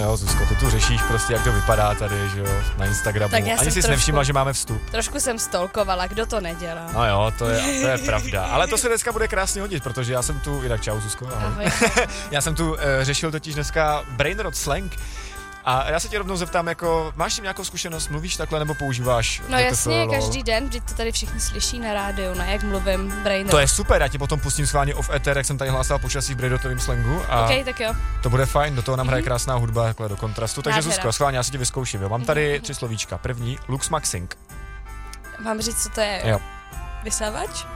jo, Zuzko, to tu řešíš prostě, jak to vypadá tady, že jo, na Instagramu. Ani jsi nevšimla, že máme vstup. Trošku jsem stalkovala, kdo to nedělá. No jo, to je pravda. Ale to se dneska bude krásně hodit, protože já jsem tu, jinak čau Zuzko, ahoj. Já jsem tu řešil totiž dneska brainrot slang. A já se tě rovnou zeptám, jako, máš tím nějakou zkušenost, mluvíš takhle nebo používáš? No jasně, každý den, vždyť to tady všichni slyší na rádiu, jak mluvím brainrot. To je super, já ti potom pustím schválně off ether, jak jsem tady hlásal počasí v brainrotovým slangu. A OK, tak jo. To bude fajn, do toho nám hraje krásná hudba takhle do kontrastu. Takže Zuzko, schválně, já si tě vyzkouším, jo. Mám tady 3 slovíčka. První, luxmaxing. Mám říct, co to je? Jo. Vysávač?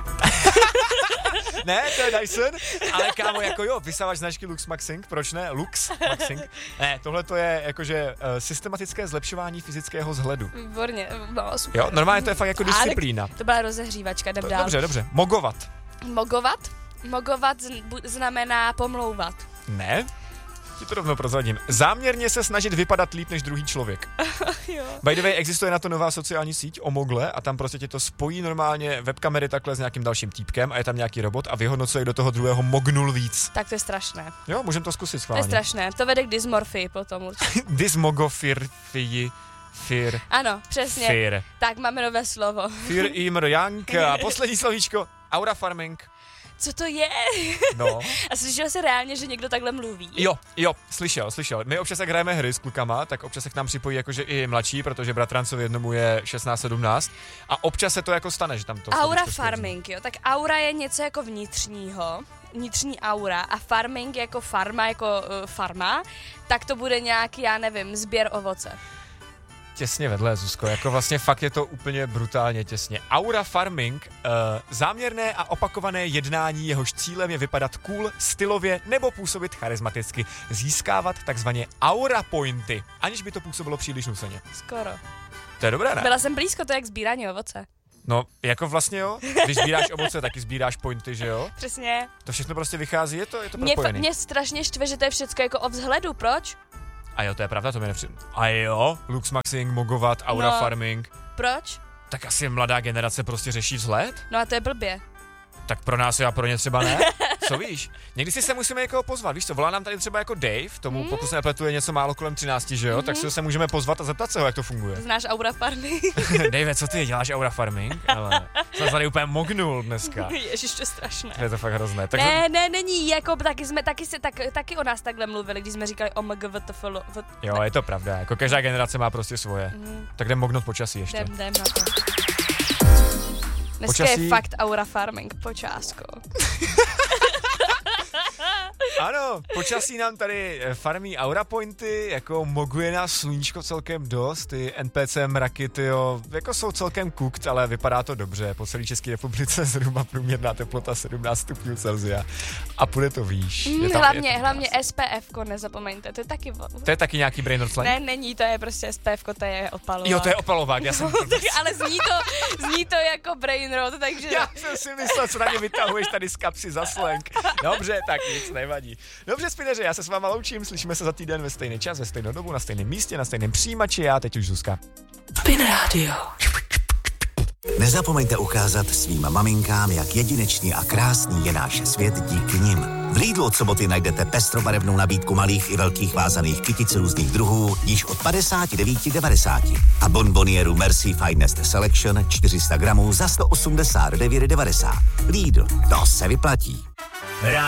Ne, to je Dyson, ale kámo, jako jo, vysávač značky Luxmaxing, proč ne? Luxmaxing. Ne, tohle to je jakože systematické zlepšování fyzického vzhledu. Výborně, no super. Jo, normálně to je fakt jako disciplína. To byla rozehřívačka, jdem dál. Dobře, mogovat. Mogovat? Mogovat znamená pomlouvat. Ne? Ti to rovnou prozradím. Záměrně se snažit vypadat líp než druhý člověk. Jo. By the way, existuje na to nová sociální síť Omogle a tam prostě ti to spojí normálně webkamery takhle s nějakým dalším týpkem a je tam nějaký robot a vyhodnocuje, kdo toho druhého mognul víc. Tak to je strašné. Jo, můžeme to zkusit schválně. To je strašné, to vede k dysmorfii potom určitě. Dysmogofirfii. Fir. Ano, přesně. Fir. Tak máme nové slovo. Fir imr jank. A poslední slovíčko, aura farming. Co to je? No. A slyšel jsi reálně, že někdo takhle mluví? Jo, slyšel. My občas, jak hrajeme hry s klukama, tak občas se k nám připojí jakože i mladší, protože bratrancovi jednomu je 16-17 a občas se to jako stane, že tam to... Aura farming, jo, tak aura je něco jako vnitřní aura a farming jako farma, tak to bude nějaký, já nevím, sběr ovoce. Těsně vedle, Zuzko, jako vlastně fakt je to úplně brutálně těsně. Aura farming, záměrné a opakované jednání, jehož cílem je vypadat cool, stylově nebo působit charismaticky, získávat takzvaně aura pointy, aniž by to působilo příliš nuceně. Skoro. To je dobré, ne? Byla jsem blízko, to je jak sbírání ovoce. No, jako vlastně jo, když sbíráš ovoce, taky sbíráš pointy, že jo? Přesně. To všechno prostě vychází, je to propojený. Mě strašně štve, že to je všecko jako o vzhledu, proč? A jo, to je pravda, to mi nepřijde. A jo, luxmaxing, mogovat, aura farming. Proč? Tak asi mladá generace prostě řeší vzhled? No a to je blbě. Tak pro nás a pro ně třeba ne? Co víš? Někdy si se musíme někoho pozvat, víš co, volá nám tady třeba jako Dave, tomu pokud se nepletuje něco málo kolem 13, že jo, tak si ho se můžeme pozvat a zeptat se ho, jak to funguje. Znáš aura farming? Dave, co ty, děláš aura farming? Ale jsem tady úplně mognul dneska. Ježiš, to je strašné. Je to fakt hrozné. Tak Ne, není, jako taky o nás takhle mluvili, když jsme říkali OMGVTFL. Jo, je to pravda, jako každá generace má prostě svoje. Tak jdem mognout počasí ještě. Jdem na to. Dneska je fakt aura farming, počásko. Ano, počasí nám tady farmí aura pointy, jako moguje nás sluníčko celkem dost, ty NPC mraky, tyjo, jako jsou celkem cooked, ale vypadá to dobře, po celé České republice zhruba průměrná teplota 17 stupňů Celsia a půjde to výš. Hlavně SPF-ko nezapomeňte, to je taky... To je taky nějaký brainrot slang? Ne, není, to je prostě SPF-ko, to je opalovák. Jo, to je opalovák, já jsem... Ale zní to jako brainrot, takže... Já jsem si myslel, co na ně vytahuješ tady z kapsy za slang. Dobře, tak nic nevadí. Dobře, spineři, já se s váma loučím, slyšíme se za týden ve stejný čas, ve stejnou dobu, na stejném místě, na stejném přijímači, já teď už Zuzka. Spin Radio. Nezapomeňte ukázat svým maminkám, jak jedinečný a krásný je náš svět díky nim. V Lidlu od soboty najdete pestrobarevnou nabídku malých i velkých vázaných kytic různých druhů již od 59,90 a bonbonieru Merci Finest Selection 400 gramů za 189,90. Lidl, to se vyplatí.